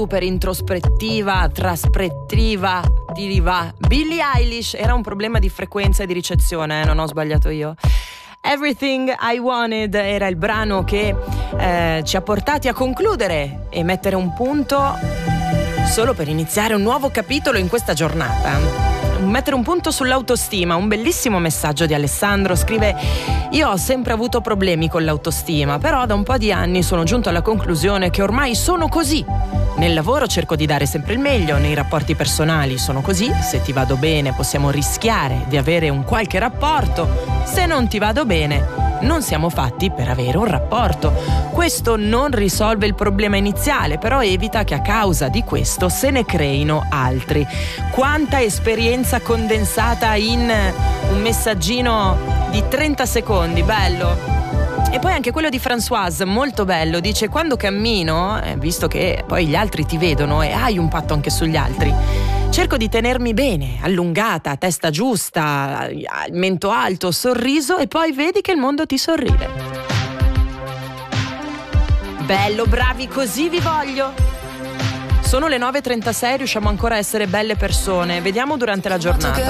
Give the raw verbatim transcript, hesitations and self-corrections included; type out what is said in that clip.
super introspettiva, traspettiva, diriva. Billie Eilish, era un problema di frequenza e di ricezione, eh? Non ho sbagliato io. Everything I Wanted era il brano che eh, ci ha portati a concludere e mettere un punto solo per iniziare un nuovo capitolo in questa giornata. Mettere un punto sull'autostima. Un bellissimo messaggio di Alessandro. Scrive: io ho sempre avuto problemi con l'autostima, però da un po' di anni sono giunto alla conclusione che ormai sono così. Nel lavoro cerco di dare sempre il meglio, nei rapporti personali sono così, se ti vado bene possiamo rischiare di avere un qualche rapporto, se non ti vado bene non siamo fatti per avere un rapporto. Questo non risolve il problema iniziale, però evita che a causa di questo se ne creino altri. Quanta esperienza condensata in un messaggino di trenta secondi, bello. E poi anche quello di Françoise, molto bello, dice: quando cammino, eh, visto che poi gli altri ti vedono e hai un patto anche sugli altri, cerco di tenermi bene, allungata, testa giusta, mento alto, sorriso, e poi vedi che il mondo ti sorride. Bello, bravi, così vi voglio. Sono le nove e trentasei, riusciamo ancora a essere belle persone, vediamo durante la giornata.